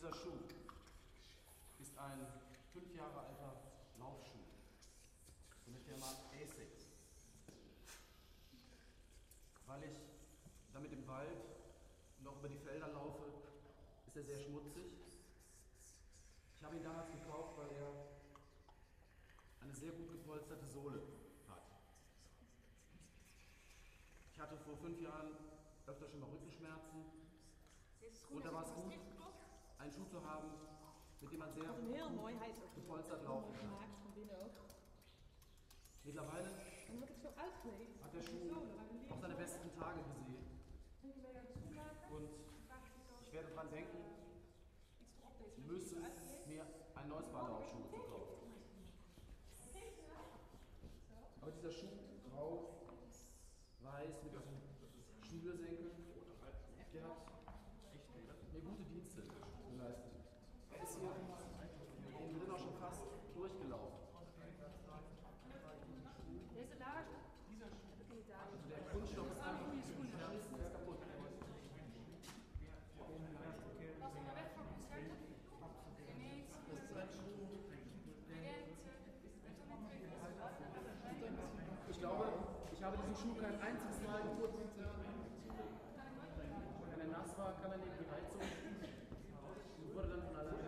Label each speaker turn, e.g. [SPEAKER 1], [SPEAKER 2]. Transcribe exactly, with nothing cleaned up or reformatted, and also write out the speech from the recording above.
[SPEAKER 1] Dieser Schuh ist ein fünf Jahre alter Laufschuh von der Firma Asics. Weil ich damit im Wald und auch über die Felder laufe, ist er sehr schmutzig. Ich habe ihn damals gekauft, weil er eine sehr gut gepolsterte Sohle hat. Ich hatte vor fünf Jahren öfter schon mal Rückenschmerzen und da war es gut, einen Schuh zu haben, mit dem man sehr gut gepolstert laufen kann. Mittlerweile hat der Schuh auch seine besten Tage gesehen und ich werde daran denken müssen, mir ein neues Paar Laufschuhe zu kaufen. Aber dieser Schuh, grau, weiß, mit diesem Schnürsenkel, der hat mir gute Dienste geleistet. Er ist hier innen drin auch schon fast durchgelaufen. Also der Kunststoff ist einfach zerschlissen, er ist kaputt. Das ist ein Schuh. Ich glaube, ich habe diesen Schuh kein einziges Mal geputzt. Wenn er nass war, kam er neben die Heizung und wurde dann von alleine